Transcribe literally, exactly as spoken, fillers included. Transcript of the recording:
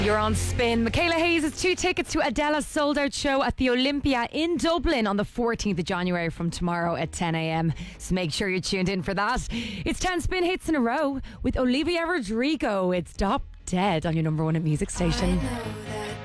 You're on Spin. Michaela Hayes has two tickets to Adela's sold out show at the Olympia in Dublin on the fourteenth of January from tomorrow at ten a.m. So make sure you're tuned in for that. It's ten Spin hits in a row with Olivia Rodrigo. It's Stop Dead on your number one music station.